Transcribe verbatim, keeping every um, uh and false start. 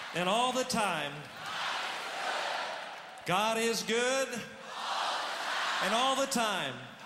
And all the time, God is good. And all the time.